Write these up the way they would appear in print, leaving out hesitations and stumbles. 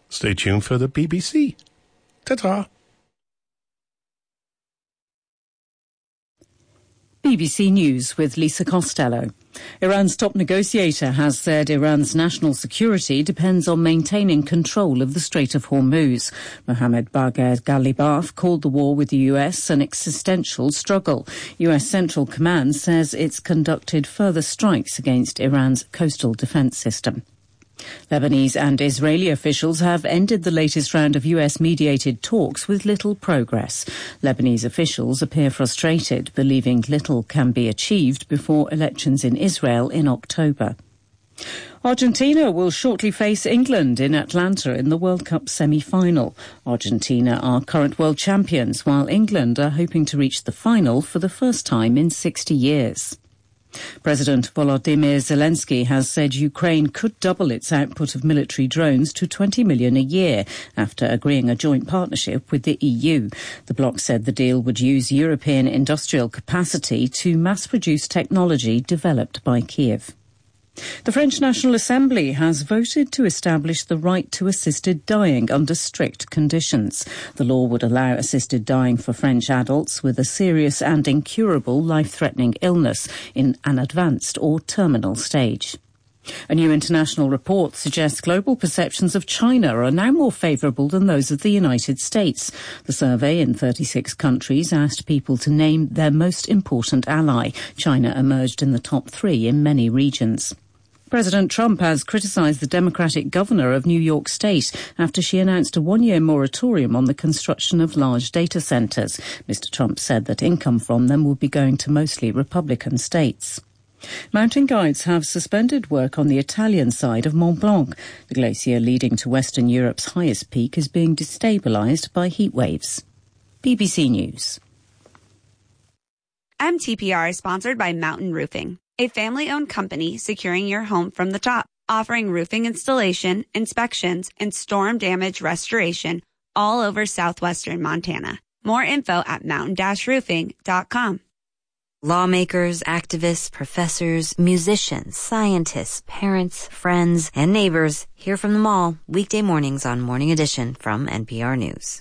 Stay tuned for the BBC. Ta-ta. BBC News with Lisa Costello. Iran's top negotiator has said Iran's national security depends on maintaining control of the Strait of Hormuz. Mohammad Bagher Ghalibaf called the war with the US an existential struggle. US Central Command says it's conducted further strikes against Iran's coastal defense system. Lebanese and Israeli officials have ended the latest round of US-mediated talks with little progress. Lebanese officials appear frustrated, believing little can be achieved before elections in Israel in October. Argentina will shortly face England in Atlanta in the World Cup semi-final. Argentina are current world champions, while England are hoping to reach the final for the first time in 60 years. President Volodymyr Zelensky has said Ukraine could double its output of military drones to 20 million a year after agreeing a joint partnership with the EU. The bloc said the deal would use European industrial capacity to mass-produce technology developed by Kiev. The French National Assembly has voted to establish the right to assisted dying under strict conditions. The law would allow assisted dying for French adults with a serious and incurable life-threatening illness in an advanced or terminal stage. A new international report suggests global perceptions of China are now more favourable than those of the United States. The survey in 36 countries asked people to name their most important ally. China emerged in the top 3 in many regions. President Trump has criticised the Democratic governor of New York State after she announced a one-year moratorium on the construction of large data centres. Mr. Trump said that income from them will be going to mostly Republican states. Mountain guides have suspended work on the Italian side of Mont Blanc. The glacier leading to Western Europe's highest peak is being destabilised by heat waves. BBC News. MTPR is sponsored by Mountain Roofing, a family-owned company securing your home from the top, offering roofing installation, inspections, and storm damage restoration all over southwestern Montana. More info at mountain-roofing.com. Lawmakers, activists, professors, musicians, scientists, parents, friends, and neighbors. Hear from them all weekday mornings on Morning Edition from NPR News.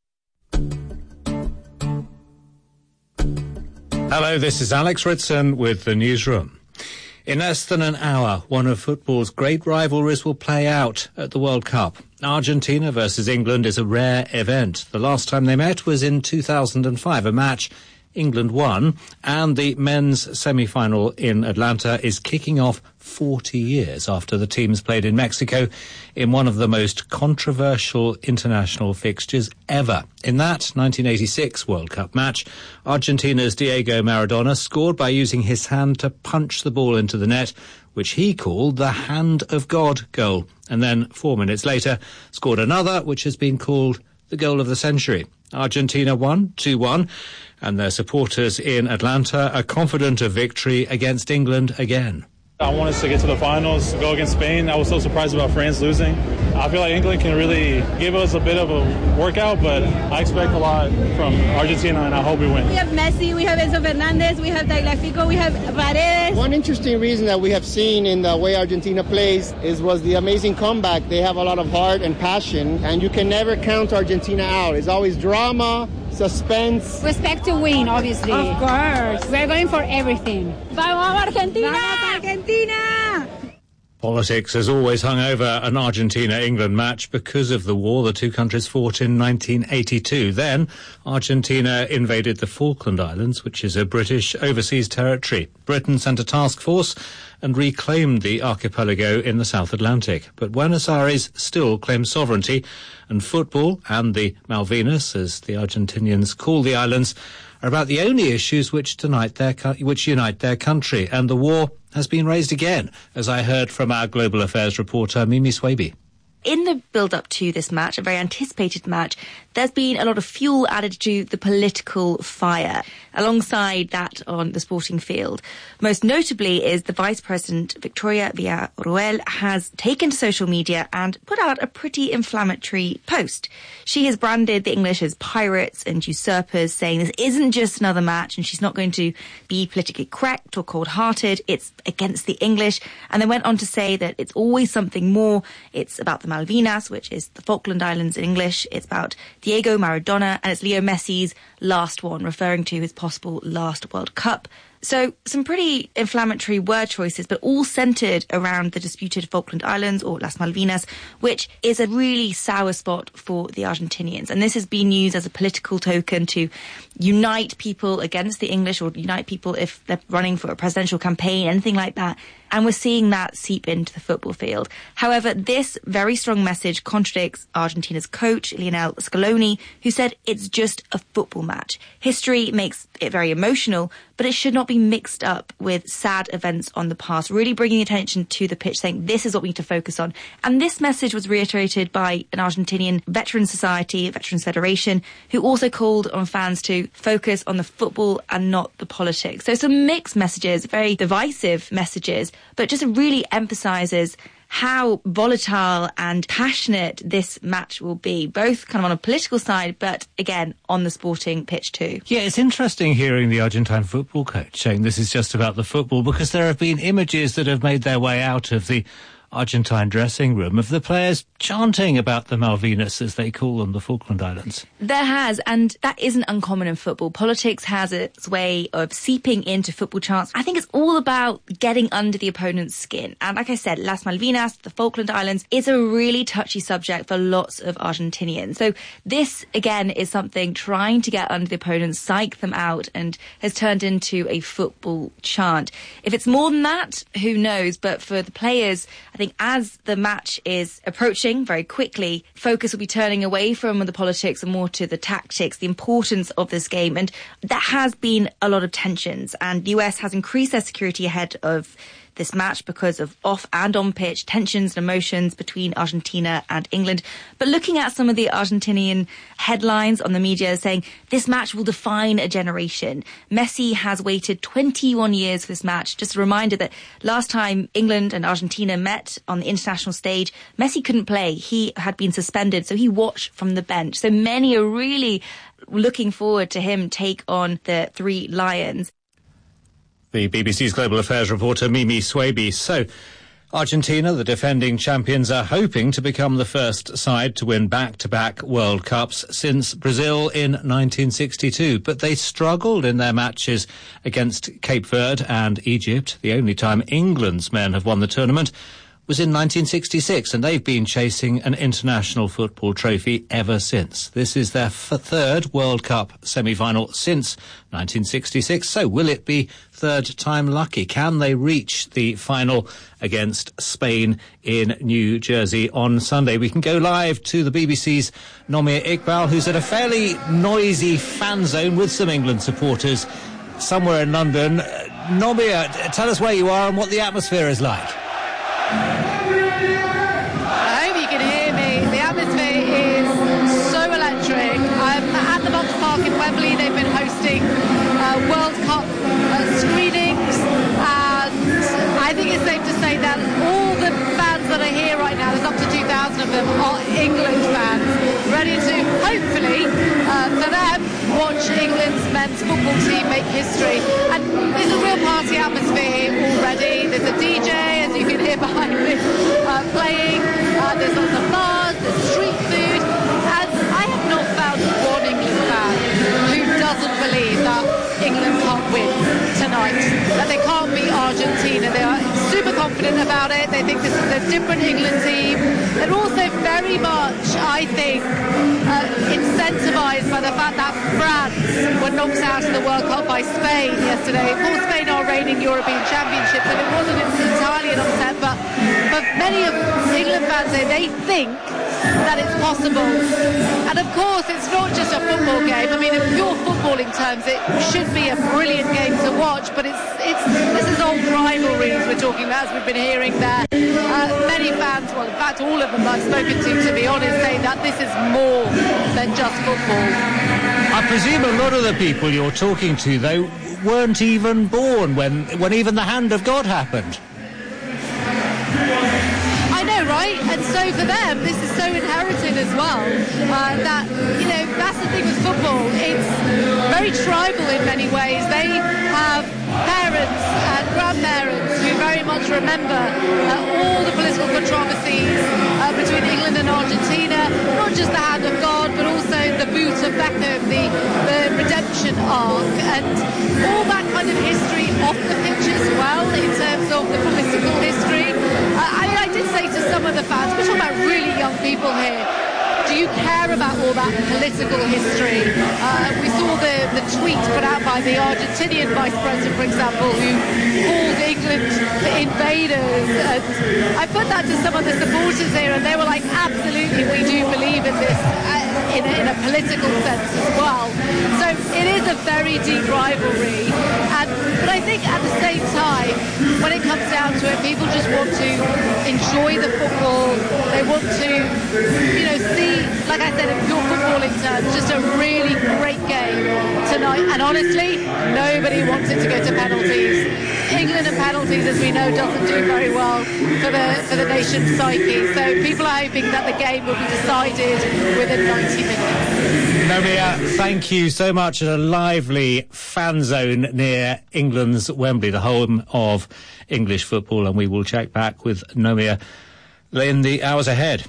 Hello, this is Alex Ritson with the Newsroom. In less than an hour, one of football's great rivalries will play out at the World Cup. Argentina versus England is a rare event. The last time they met was in 2005, a match England won, and the men's semi-final in Atlanta is kicking off 40 years after the teams played in Mexico in one of the most controversial international fixtures ever. In that 1986 World Cup match, Argentina's Diego Maradona scored by using his hand to punch the ball into the net, which he called the Hand of God goal, and then 4 minutes later scored another, which has been called the goal of the century. Argentina won 2-1, and their supporters in Atlanta are confident of victory against England again. I want us to get to the finals, go against Spain. I was so surprised about France losing. I feel like England can really give us a bit of a workout, but I expect a lot from Argentina, and I hope we win. We have Messi, we have Enzo Fernandez, we have Tagliafico, we have Paredes. One interesting reason that we have seen in the way Argentina plays was the amazing comeback. They have a lot of heart and passion, and you can never count Argentina out. It's always drama, suspense. We expect to win, obviously. Of course. We're going for everything. Vamos Argentina! Vamos Argentina! Politics has always hung over an Argentina-England match because of the war the two countries fought in 1982. Then, Argentina invaded the Falkland Islands, which is a British overseas territory. Britain sent a task force and reclaimed the archipelago in the South Atlantic. But Buenos Aires still claims sovereignty, and football and the Malvinas, as the Argentinians call the islands, are about the only issues which unite their country. And the war has been raised again, as I heard from our Global Affairs reporter, Mimi Swaby. In the build-up to this match, a very anticipated match, there's been a lot of fuel added to the political fire alongside that on the sporting field. Most notably is the Vice President, Victoria Villarroel, has taken to social media and put out a pretty inflammatory post. She has branded the English as pirates and usurpers, saying this isn't just another match and she's not going to be politically correct or cold-hearted. It's against the English. And then went on to say that it's always something more. It's about the Malvinas, which is the Falkland Islands in English. It's about Diego Maradona, and it's Leo Messi's last one, referring to his possible last World Cup. So some pretty inflammatory word choices, but all centred around the disputed Falkland Islands, or Las Malvinas, which is a really sour spot for the Argentinians. And this has been used as a political token to unite people against the English, or unite people if they're running for a presidential campaign, anything like that. And we're seeing that seep into the football field. However, this very strong message contradicts Argentina's coach, Lionel Scaloni, who said it's just a football match. History makes it very emotional, but it should not be mixed up with sad events on the past, really bringing attention to the pitch, saying this is what we need to focus on. And this message was reiterated by an Argentinian Veterans Society, Veterans Federation, who also called on fans to focus on the football and not the politics. So some mixed messages, very divisive messages, but just really emphasises how volatile and passionate this match will be, both kind of on a political side, but again, on the sporting pitch too. Yeah, it's interesting hearing the Argentine football coach saying this is just about the football, because there have been images that have made their way out of the Argentine dressing room of the players chanting about the Malvinas, as they call them, the Falkland Islands. There has, and that isn't uncommon in football. Politics has its way of seeping into football chants. I think it's all about getting under the opponent's skin. And like I said, Las Malvinas, the Falkland Islands, is a really touchy subject for lots of Argentinians. So this, again, is something trying to get under the opponent, psych them out, and has turned into a football chant. If it's more than that, who knows? But for the players, I think as the match is approaching very quickly, focus will be turning away from the politics and more to the tactics, the importance of this game. And that has been a lot of tensions. And the US has increased their security ahead of this match because of off and on pitch tensions and emotions between Argentina and England. But looking at some of the Argentinian headlines on the media saying this match will define a generation. Messi has waited 21 years for this match. Just a reminder that last time England and Argentina met on the international stage, Messi couldn't play. He had been suspended, so he watched from the bench. So many are really looking forward to him take on the Three Lions. The BBC's Global Affairs reporter Mimi Swaby. So, Argentina, the defending champions, are hoping to become the first side to win back-to-back World Cups since Brazil in 1962. But they struggled in their matches against Cape Verde and Egypt. The only time England's men have won the tournament was in 1966, and they've been chasing an international football trophy ever since. This is their third World Cup semi-final since 1966, so will it be third time lucky? Can they reach the final against Spain in New Jersey on Sunday? We can go live to the BBC's Nomia Iqbal, who's at a fairly noisy fan zone with some England supporters somewhere in London. Nomia, tell us where you are and what the atmosphere is like. I hope you can hear me. The atmosphere is so electric. I'm at the Box Park in Wembley. They've been hosting World Cup screenings, and I think it's safe to say that all the fans that are here right now, there's up to 2,000 of them, are England fans, ready to hopefully, for them, watch England's men's football team make history. And there's a real party atmosphere here already. There's a DJ, as you can hear behind me, playing. There's lots of bars, there's street food. And I have not found one England fan who doesn't believe that England can't win tonight, that they can't beat Argentina. They are super confident about it. They think this is a different England team. They're also very much, I think, incentivised by the fact that France were knocked out of the World Cup by Spain yesterday. Of course, Spain are reigning European championships, and it wasn't entirely an upset, but for many of England fans, they think that it's possible. And of course, it's not just a football game. I mean, in pure footballing terms, it should be a brilliant game to watch, but this is old rivalries we're talking about, as we've been hearing there. Many fans, well, in fact, all of them I've spoken to be honest, say that this is more than just football. I presume a lot of the people you're talking to, though, weren't even born when even the hand of God happened. I know, right? And so for them, this is so inherited as well. That, you know, that's the thing with football. It's very tribal in many ways. They have parents and grandparents who very much remember all the political controversies between England and all that kind of history off the pitch as well, in terms of the political history. I did say to some of the fans, we're talking about really young people here, do you care about all that political history? We saw the tweet put out by the Argentinian vice president, for example, who called England invaders. And I put that to some of the supporters here, and they were like, absolutely, we do believe in this in a political sense as well. So it is a very deep rivalry. But I think at the same time, when it comes down to it, people just want to enjoy the football. They want to, see, like I said, in pure footballing terms, just a really great game tonight. And honestly, nobody wants it to go to penalties. England and penalties, as we know, doesn't do very well for the nation's psyche. So people are hoping that the game will be decided within 90 minutes. Nomia, thank you so much. At a lively fan zone near England's Wembley, the home of English football, and we will check back with Nomia in the hours ahead.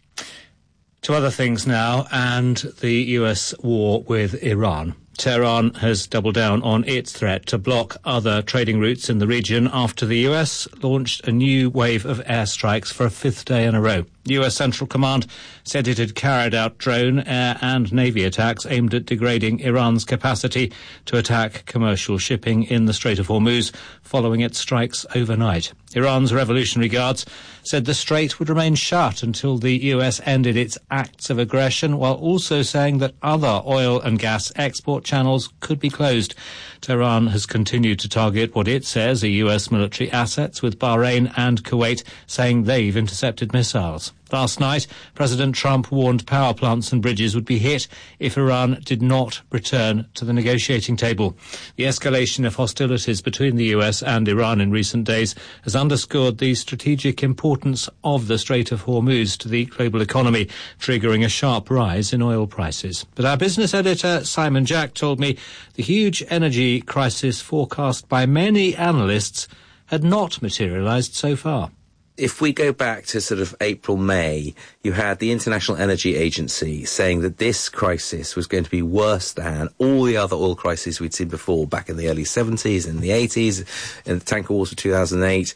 To other things now, and the US war with Iran. Tehran has doubled down on its threat to block other trading routes in the region after the US launched a new wave of airstrikes for a fifth day in a row. US Central Command said it had carried out drone, air and navy attacks aimed at degrading Iran's capacity to attack commercial shipping in the Strait of Hormuz following its strikes overnight. Iran's Revolutionary Guards said the strait would remain shut until the US ended its acts of aggression, while also saying that other oil and gas export channels could be closed. Tehran has continued to target what it says are US military assets, with Bahrain and Kuwait saying they've intercepted missiles. Last night, President Trump warned power plants and bridges would be hit if Iran did not return to the negotiating table. The escalation of hostilities between the US and Iran in recent days has underscored the strategic importance of the Strait of Hormuz to the global economy, triggering a sharp rise in oil prices. But our business editor, Simon Jack, told me the huge energy crisis forecast by many analysts had not materialised so far. If we go back to sort of April, May, you had the International Energy Agency saying that this crisis was going to be worse than all the other oil crises we'd seen before, back in the early 70s, in the 80s, in the tanker wars of 2008,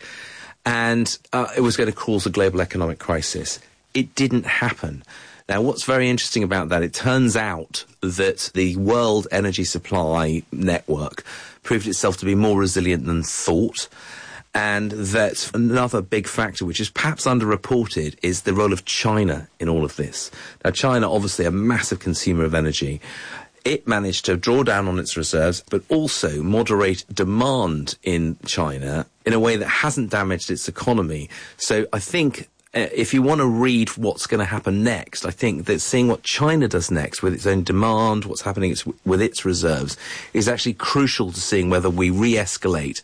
and it was going to cause a global economic crisis. It didn't happen. Now, what's very interesting about that, it turns out that the world energy supply network proved itself to be more resilient than thought. And that another big factor, which is perhaps underreported, is the role of China in all of this. Now, China, obviously a massive consumer of energy. It managed to draw down on its reserves, but also moderate demand in China in a way that hasn't damaged its economy. So I think if you want to read what's going to happen next, I think that seeing what China does next with its own demand, what's happening with its reserves, is actually crucial to seeing whether we re-escalate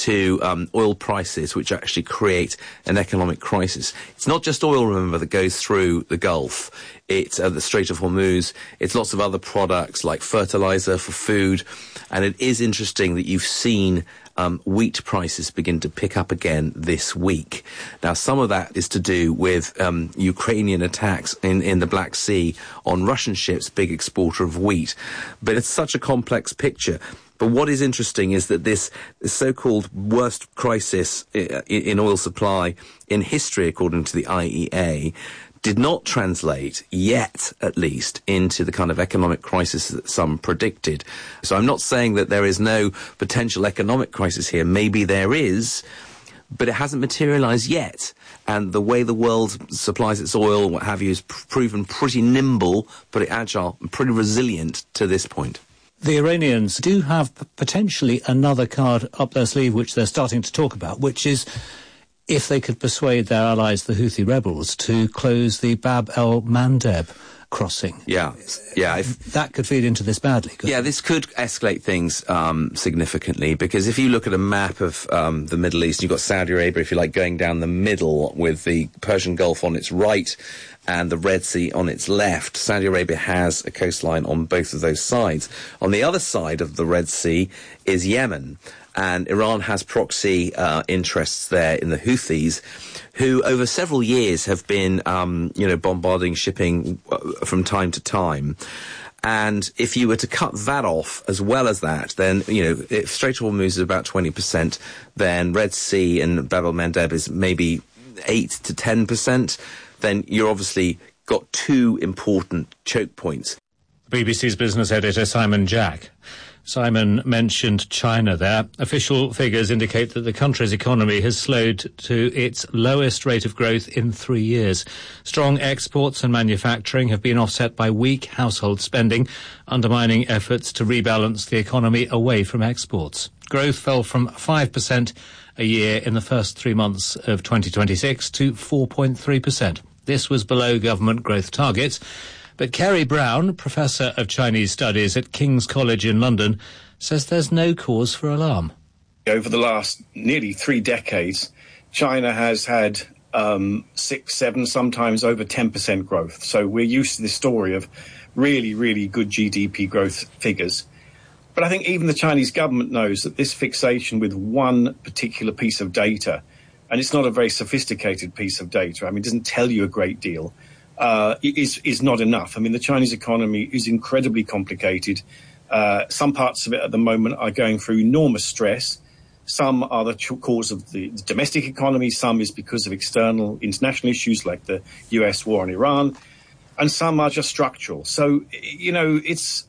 to oil prices, which actually create an economic crisis. It's not just oil, remember, that goes through the Gulf. It's the Strait of Hormuz. It's lots of other products like fertilizer for food. And it is interesting that you've seen wheat prices begin to pick up again this week. Now, some of that is to do with Ukrainian attacks in the Black Sea on Russian ships, big exporter of wheat. But it's such a complex picture. But what is interesting is that this so-called worst crisis in oil supply in history, according to the IEA, did not translate yet, at least, into the kind of economic crisis that some predicted. So I'm not saying that there is no potential economic crisis here. Maybe there is, but it hasn't materialised yet. And the way the world supplies its oil, what have you, is proven pretty nimble, pretty agile, and pretty resilient to this point. The Iranians do have potentially another card up their sleeve, which they're starting to talk about, which is if they could persuade their allies, the Houthi rebels, to close the Bab el-Mandeb crossing. Yeah. That could feed into this badly. Yeah, this could escalate things significantly, because if you look at a map of the Middle East, you've got Saudi Arabia, if you like, going down the middle with the Persian Gulf on its right and the Red Sea on its left. Saudi Arabia has a coastline on both of those sides. On the other side of the Red Sea is Yemen, and Iran has proxy interests there in the Houthis, who over several years have been, bombarding shipping from time to time. And if you were to cut that off as well as that, then, if Strait of Hormuz is about 20%, then Red Sea and Bab el-Mandeb is maybe 8 to 10%, then you're obviously got two important choke points. BBC's business editor Simon Jack. Simon mentioned China there. Official figures indicate that the country's economy has slowed to its lowest rate of growth in 3 years. Strong exports and manufacturing have been offset by weak household spending, undermining efforts to rebalance the economy away from exports. Growth fell from 5% a year in the first 3 months of 2026 to 4.3%. This was below government growth targets. But Kerry Brown, Professor of Chinese Studies at King's College in London, says there's no cause for alarm. Over the last nearly 3 decades, China has had 6, 7, sometimes over 10% growth. So we're used to this story of really, really good GDP growth figures. But I think even the Chinese government knows that this fixation with one particular piece of data, and it's not a very sophisticated piece of data, it doesn't tell you a great deal, is not enough. The Chinese economy is incredibly complicated. Some parts of it at the moment are going through enormous stress. Some are the cause of the domestic economy. Some is because of external international issues like the US war on Iran. And some are just structural. So, it's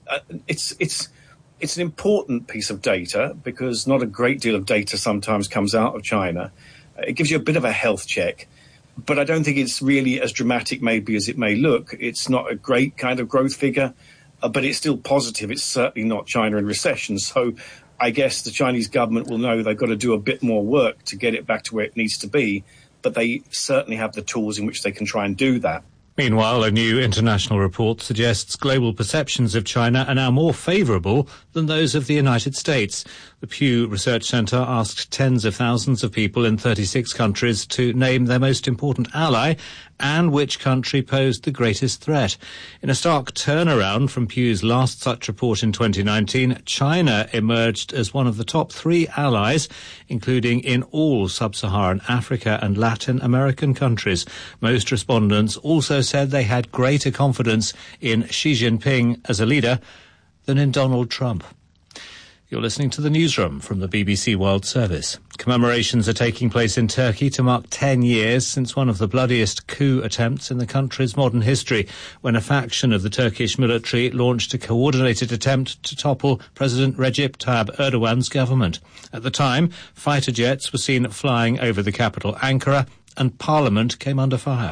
an important piece of data because not a great deal of data sometimes comes out of China. It gives you a bit of a health check. But I don't think it's really as dramatic maybe as it may look. It's not a great kind of growth figure, but it's still positive. It's certainly not China in recession. So I guess the Chinese government will know they've got to do a bit more work to get it back to where it needs to be. But they certainly have the tools in which they can try and do that. Meanwhile, a new international report suggests global perceptions of China are now more favourable than those of the United States. The Pew Research Centre asked tens of thousands of people in 36 countries to name their most important ally and which country posed the greatest threat. In a stark turnaround from Pew's last such report in 2019, China emerged as one of the top 3 allies, including in all sub-Saharan Africa and Latin American countries. Most respondents also said they had greater confidence in Xi Jinping as a leader than in Donald Trump. You're listening to the Newsroom from the BBC World Service. Commemorations are taking place in Turkey to mark 10 years since one of the bloodiest coup attempts in the country's modern history, when a faction of the Turkish military launched a coordinated attempt to topple President Recep Tayyip Erdogan's government. At the time, fighter jets were seen flying over the capital, Ankara, and Parliament came under fire.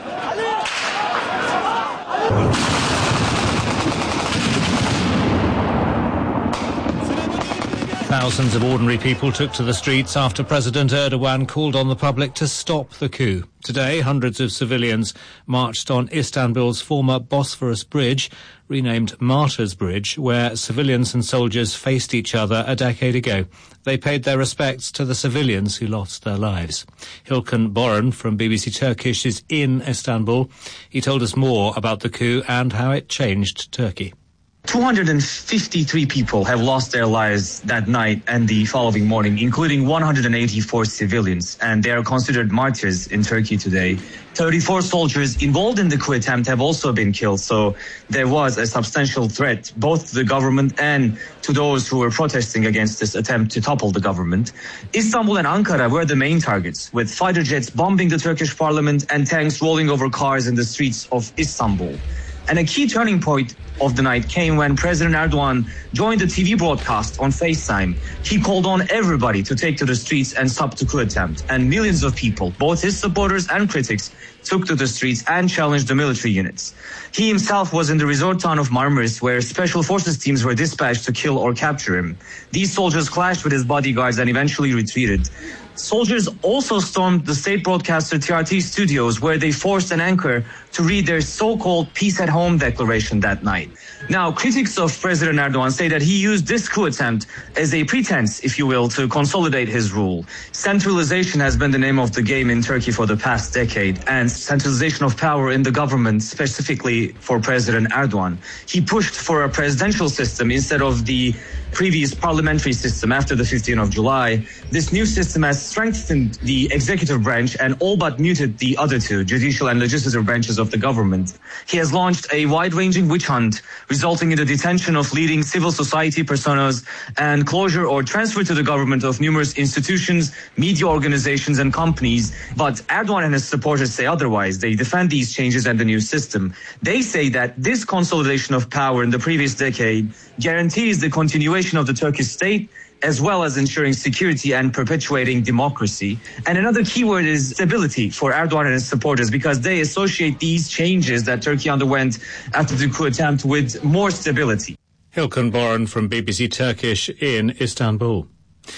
Thousands of ordinary people took to the streets after President Erdogan called on the public to stop the coup. Today, hundreds of civilians marched on Istanbul's former Bosphorus Bridge, renamed Martyrs Bridge, where civilians and soldiers faced each other a decade ago. They paid their respects to the civilians who lost their lives. Hilkan Boran from BBC Turkish is in Istanbul. He told us more about the coup and how it changed Turkey. 253 people have lost their lives that night and the following morning, including 184 civilians, and they are considered martyrs in Turkey today. 34 soldiers involved in the coup attempt have also been killed, so there was a substantial threat both to the government and to those who were protesting against this attempt to topple the government. Istanbul and Ankara were the main targets, with fighter jets bombing the Turkish parliament and tanks rolling over cars in the streets of Istanbul. And a key turning point of the night came when President Erdogan joined the TV broadcast on FaceTime. He called on everybody to take to the streets and stop the coup attempt. And millions of people, both his supporters and critics, took to the streets and challenged the military units. He himself was in the resort town of Marmaris, where special forces teams were dispatched to kill or capture him. These soldiers clashed with his bodyguards and eventually retreated. Soldiers also stormed the state broadcaster TRT studios, where they forced an anchor to read their so-called peace at home declaration that night. Now, critics of President Erdogan say that he used this coup attempt as a pretense, if you will, to consolidate his rule. Centralization has been the name of the game in Turkey for the past decade, and centralization of power in the government, specifically for President Erdogan. He pushed for a presidential system instead of the previous parliamentary system after the 15th of July, this new system has strengthened the executive branch and all but muted the other two, judicial and legislative branches of the government. He has launched a wide-ranging witch hunt, resulting in the detention of leading civil society personas and closure or transfer to the government of numerous institutions, media organizations and companies. But Erdogan and his supporters say otherwise. They defend these changes and the new system. They say that this consolidation of power in the previous decade guarantees the continuation of the Turkish state, as well as ensuring security and perpetuating democracy. And another keyword is stability for Erdogan and his supporters, because they associate these changes that Turkey underwent after the coup attempt with more stability. Hilkun Boran from BBC Turkish in Istanbul.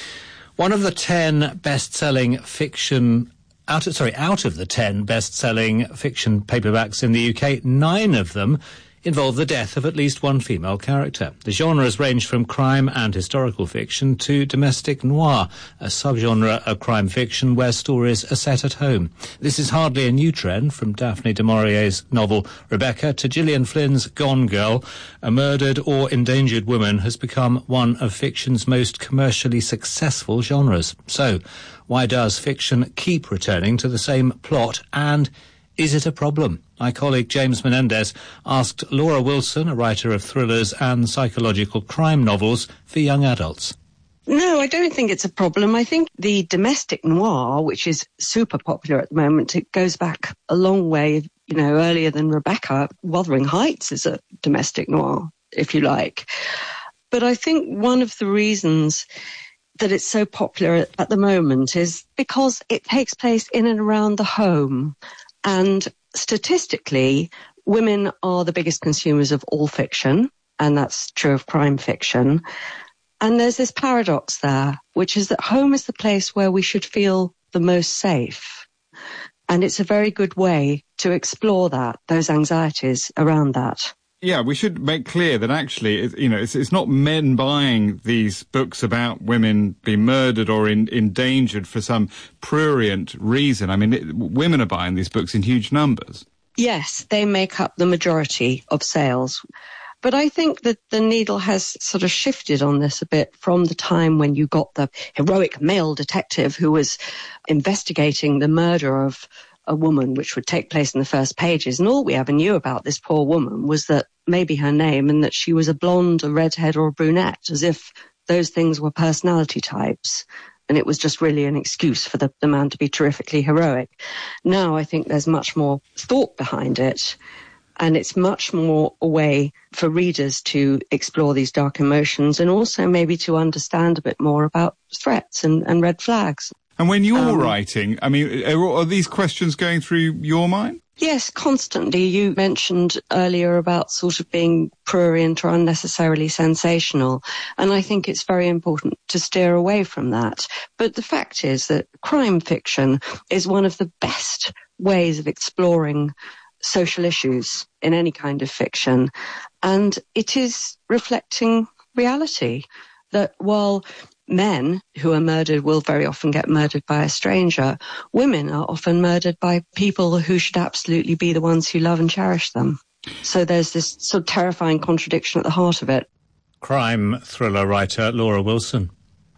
One of the 10 best-selling fiction... Out of the 10 best-selling fiction paperbacks in the UK, 9 of them involve the death of at least one female character. The genres range from crime and historical fiction to domestic noir, a subgenre of crime fiction where stories are set at home. This is hardly a new trend, from Daphne du Maurier's novel Rebecca to Gillian Flynn's Gone Girl. A murdered or endangered woman has become one of fiction's most commercially successful genres. So, why does fiction keep returning to the same plot, and is it a problem? My colleague James Menendez asked Laura Wilson, a writer of thrillers and psychological crime novels for young adults. No, I don't think it's a problem. I think the domestic noir, which is super popular at the moment, it goes back a long way, earlier than Rebecca. Wuthering Heights is a domestic noir, if you like. But I think one of the reasons that it's so popular at the moment is because it takes place in and around the home. And statistically, women are the biggest consumers of all fiction, and that's true of crime fiction. And there's this paradox there, which is that home is the place where we should feel the most safe. And it's a very good way to explore those anxieties around that. Yeah, we should make clear that actually, it's not men buying these books about women being murdered or endangered for some prurient reason. I mean, women are buying these books in huge numbers. Yes, they make up the majority of sales. But I think that the needle has sort of shifted on this a bit from the time when you got the heroic male detective who was investigating the murder of a woman, which would take place in the first pages. And all we ever knew about this poor woman was that maybe her name and that she was a blonde, a redhead or a brunette, as if those things were personality types. And it was just really an excuse for the man to be terrifically heroic. Now I think there's much more thought behind it. And it's much more a way for readers to explore these dark emotions and also maybe to understand a bit more about threats and red flags. And when you're writing, I mean, are these questions going through your mind? Yes, constantly. You mentioned earlier about sort of being prurient or unnecessarily sensational. And I think it's very important to steer away from that. But the fact is that crime fiction is one of the best ways of exploring social issues in any kind of fiction. And it is reflecting reality that while men who are murdered will very often get murdered by a stranger, women are often murdered by people who should absolutely be the ones who love and cherish them. So there's this sort of terrifying contradiction at the heart of it. Crime thriller writer Laura Wilson.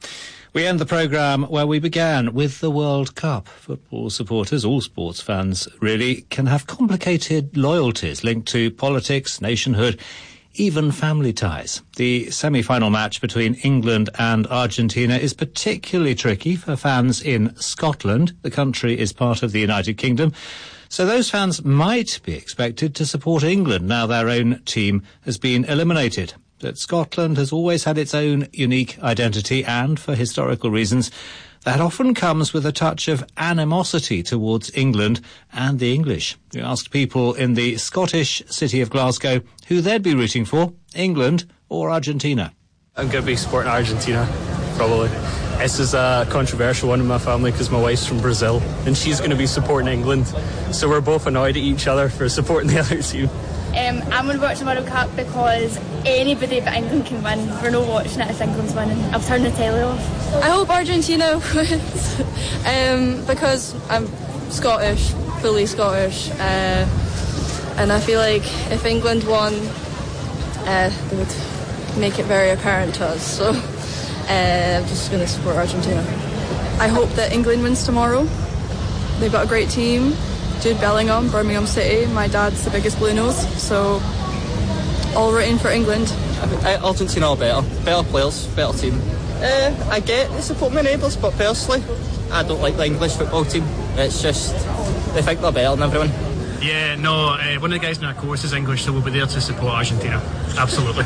We end the programme where we began, with the World Cup. Football supporters, all sports fans really, can have complicated loyalties linked to politics, nationhood, even family ties. The semi-final match between England and Argentina is particularly tricky for fans in Scotland. The country is part of the United Kingdom, so those fans might be expected to support England now their own team has been eliminated. But Scotland has always had its own unique identity, and for historical reasons, that often comes with a touch of animosity towards England and the English. We asked people in the Scottish city of Glasgow who they'd be rooting for, England or Argentina. I'm going to be supporting Argentina, probably. This is a controversial one in my family because my wife's from Brazil and she's going to be supporting England. So we're both annoyed at each other for supporting the other team. I'm going to watch the World Cup because anybody but England can win. We're not watching it if England's winning. I've turned the telly off. I hope Argentina wins because I'm Scottish, fully Scottish, and I feel like if England won, they would make it very apparent to us. So I'm just going to support Argentina. I hope that England wins tomorrow. They've got a great team. Jude Bellingham, Birmingham City. My dad's the biggest Blue Nose, so all rooting for England. Argentina are better players, better team. I get to support my neighbours, but personally, I don't like the English football team. It's just, they think they're better than everyone. Yeah, no, one of the guys in our course is English, so we'll be there to support Argentina. Absolutely.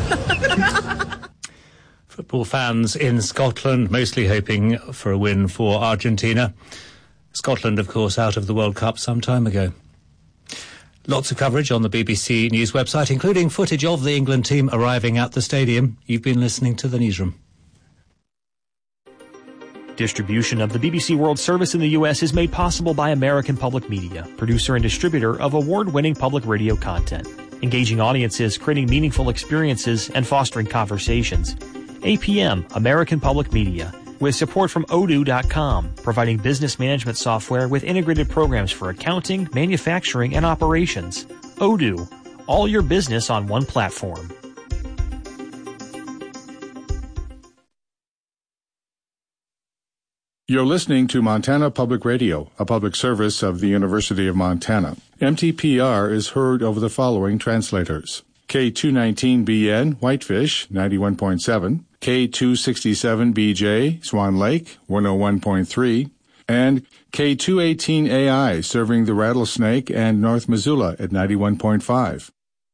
Football fans in Scotland mostly hoping for a win for Argentina. Scotland, of course, out of the World Cup some time ago. Lots of coverage on the BBC News website, including footage of the England team arriving at the stadium. You've been listening to The Newsroom. Distribution of the BBC World Service in the U.S. is made possible by American Public Media, producer and distributor of award-winning public radio content, engaging audiences, creating meaningful experiences, and fostering conversations. APM, American Public Media, with support from Odoo.com, providing business management software with integrated programs for accounting, manufacturing, and operations. Odoo, all your business on one platform. You're listening to Montana Public Radio, a public service of the University of Montana. MTPR is heard over the following translators. K219BN, Whitefish, 91.7, K267BJ, Swan Lake, 101.3, and K218AI, serving the Rattlesnake and North Missoula at 91.5.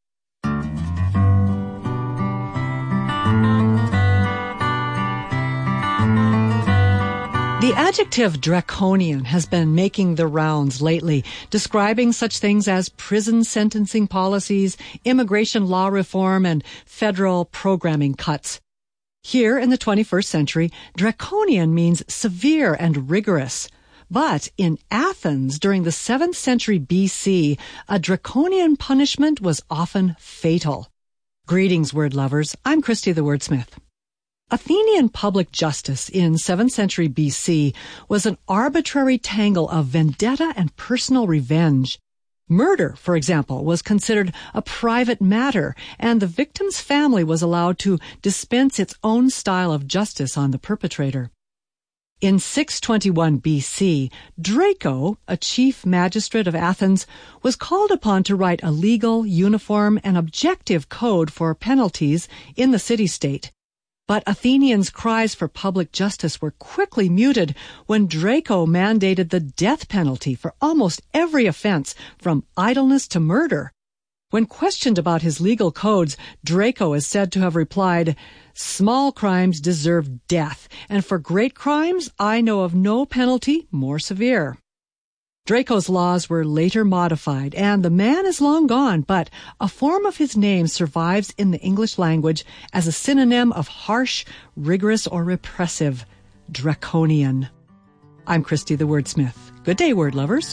The adjective draconian has been making the rounds lately, describing such things as prison sentencing policies, immigration law reform, and federal programming cuts. Here in the 21st century, draconian means severe and rigorous. But in Athens during the 7th century BC, a draconian punishment was often fatal. Greetings, word lovers. I'm Christy the Wordsmith. Athenian public justice in 7th century BC was an arbitrary tangle of vendetta and personal revenge. Murder, for example, was considered a private matter, and the victim's family was allowed to dispense its own style of justice on the perpetrator. In 621 BC, Draco, a chief magistrate of Athens, was called upon to write a legal, uniform, and objective code for penalties in the city-state. But Athenians' cries for public justice were quickly muted when Draco mandated the death penalty for almost every offense, from idleness to murder. When questioned about his legal codes, Draco is said to have replied, "Small crimes deserve death, and for great crimes I know of no penalty more severe." Draco's laws were later modified, and the man is long gone, but a form of his name survives in the English language as a synonym of harsh, rigorous, or repressive, draconian. I'm Christy the Wordsmith. Good day, word lovers.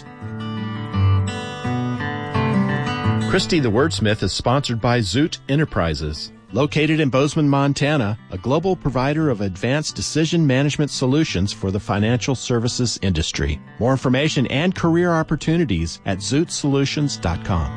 Christy the Wordsmith is sponsored by Zoot Enterprises. Located in Bozeman, Montana, a global provider of advanced decision management solutions for the financial services industry. More information and career opportunities at zootsolutions.com.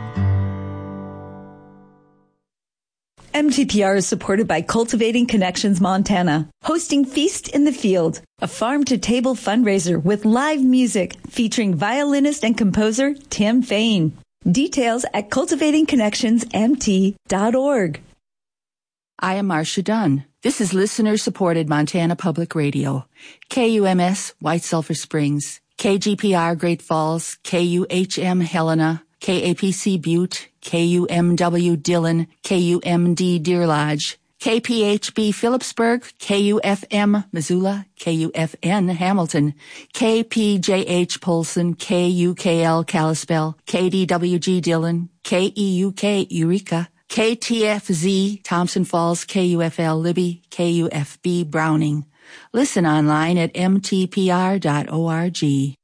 MTPR is supported by Cultivating Connections Montana, hosting Feast in the Field, a farm-to-table fundraiser with live music featuring violinist and composer Tim Fain. Details at cultivatingconnectionsmt.org. I am Marcia Dunn. This is listener-supported Montana Public Radio. KUMS, White Sulphur Springs. KGPR, Great Falls. KUHM, Helena. KAPC, Butte. KUMW, Dillon. KUMD, Deer Lodge. KPHB, Phillipsburg. KUFM, Missoula. KUFN, Hamilton. KPJH, Polson. KUKL, Kalispell. KDWG, Dillon. KEUK, Eureka. KTFZ, Thompson Falls, KUFL, Libby, KUFB, Browning. Listen online at mtpr.org.